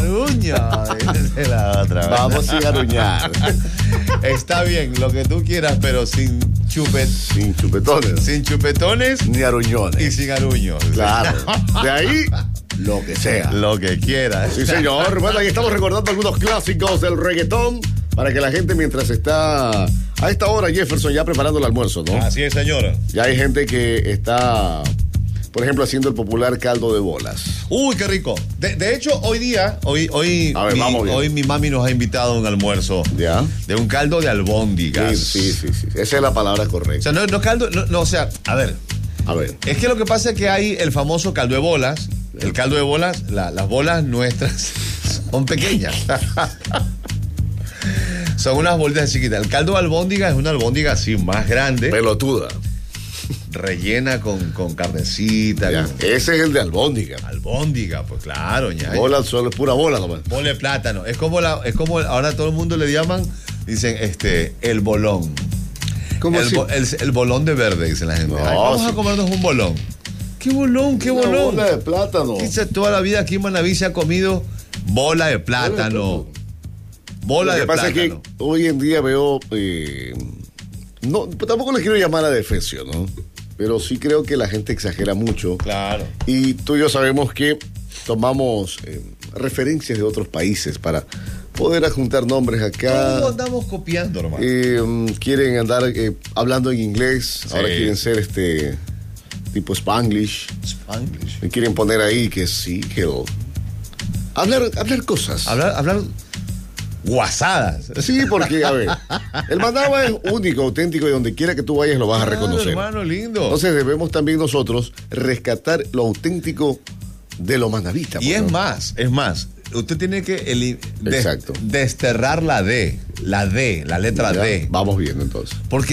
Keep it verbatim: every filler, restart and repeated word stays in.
Cigarruño. Dice la otra. Vamos a cigarruñar. Está bien, lo que tú quieras, pero sin chupet. Sin chupetones. Sin chupetones. Ni aruñones. Y sin aruños. Claro. De ahí, lo que sea. Lo que quieras. Sí, señor. Bueno, ahí estamos recordando algunos clásicos del reggaetón para que la gente mientras está a esta hora, Jefferson, ya preparando el almuerzo, ¿no? Así es, señora. Ya hay gente que está, por ejemplo, haciendo el popular caldo de bolas. Uy, qué rico. De, de hecho, hoy día, hoy, hoy, A ver, mi, vamos bien. hoy mi mami nos ha invitado a un almuerzo. ¿Ya? De un caldo de albóndigas. Sí, sí, sí, sí. Esa es la palabra O correcta. sea, no, no caldo, no, no, o sea, a ver. A ver. Es que lo que pasa es que hay el famoso caldo de bolas. El caldo de bolas, la, las bolas nuestras son pequeñas. Son unas bolitas chiquitas. El caldo de albóndiga es una albóndiga así más grande. Pelotuda. Rellena con, con carnecita. Ya. Con Ese es el de albóndiga. albóndiga, pues claro, ña. Bola solo es pura bola nomás. Mole de plátano. Es como la, es como ahora todo el mundo le llaman, dicen, este, el bolón. ¿Cómo el, así? bo- el, el bolón de verde, dice la gente. No, Ay, vamos sí. a comernos un bolón. ¿Qué bolón? ¿Qué Una bolón? bola de plátano. Quizá toda la vida aquí en Manaví se ha comido bola de plátano. Bola Lo que de pasa plátano. es que hoy en día veo, eh, no, tampoco le quiero llamar a defecio, ¿no? Pero sí creo que la gente exagera mucho. Claro. Y tú y yo sabemos que tomamos eh, referencias de otros países para poder adjuntar nombres acá. Todo andamos copiando, hermano. Eh, mm, quieren andar eh, hablando en inglés, Sí. ahora quieren ser este tipo Spanglish. Spanglish. Me quieren poner ahí que sí, hello. Hablar, hablar cosas. Hablar, hablar guasadas. Sí, porque, a ver, el Managua es único, auténtico, y donde quiera que tú vayas lo vas a Claro, reconocer. hermano, lindo. Entonces debemos también nosotros rescatar lo auténtico de lo manavita. Y es ¿no? más, es más, usted tiene que eli- des- Exacto. desterrar la D, la D, la letra Ya, D. Vamos viendo entonces. Porque